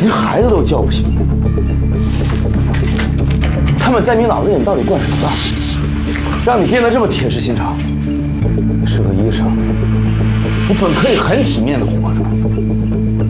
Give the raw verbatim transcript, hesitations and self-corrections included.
连孩子都叫不醒。他们在你脑子里到底灌什么了，让你变得这么铁石心肠？你是个医生，你本可以很体面的活着。